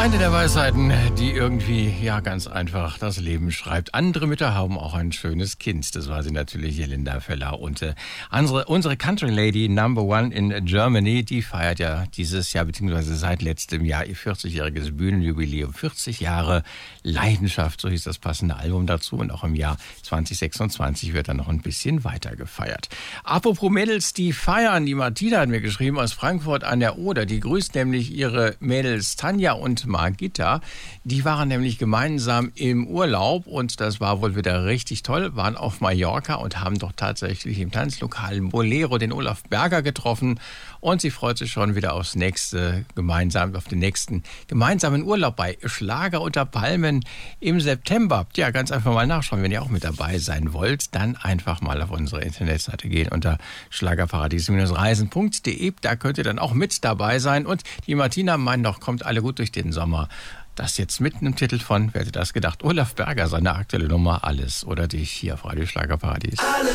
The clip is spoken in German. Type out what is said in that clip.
Eine der Weisheiten, die irgendwie, ja, ganz einfach das Leben schreibt. Andere Mütter haben auch ein schönes Kind. Das war sie natürlich, Linda Feller. Und unsere Country Lady Number One in Germany, die feiert ja dieses Jahr, beziehungsweise seit letztem Jahr, ihr 40-jähriges Bühnenjubiläum. 40 Jahre Leidenschaft, so hieß das passende Album dazu. Und auch im Jahr 2026 wird dann noch ein bisschen weiter gefeiert. Apropos Mädels, die feiern. Die Martina hat mir geschrieben aus Frankfurt an der Oder. Die grüßt nämlich ihre Mädels Tanja und Margitta. Die waren nämlich gemeinsam im Urlaub und das war wohl wieder richtig toll, waren auf Mallorca und haben doch tatsächlich im Tanzlokal Bolero den Olaf Berger getroffen und sie freut sich schon wieder auf den nächsten gemeinsamen Urlaub bei Schlager unter Palmen im September. Ja, ganz einfach mal nachschauen, wenn ihr auch mit dabei sein wollt, dann einfach mal auf unsere Internetseite gehen unter schlagerparadies-reisen.de. Da könnt ihr dann auch mit dabei sein und die Martina meint noch, kommt alle gut durch den Sommer. Das jetzt mitten im Titel von, wer hätte das gedacht, Olaf Berger, seine aktuelle Nummer Alles oder Dich hier auf Radio Schlagerparadies.